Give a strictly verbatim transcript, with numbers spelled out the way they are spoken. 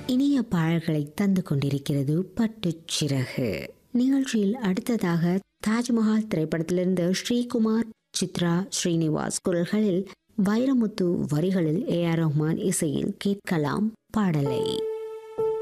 இனிய பாடல்களை தந்து கொண்டிருக்கிறது பட்டுச்சிறகு நிகழ்ச்சியில். அடுத்ததாக தாஜ்மஹால் திரைப்படத்திலிருந்து ஸ்ரீகுமார், சித்ரா, ஸ்ரீனிவாஸ் குரல்களில், வைரமுத்து வரிகளில் ஏ ஆர் ரஹ்மான் இசையில் கேட்கலாம் பாடலை.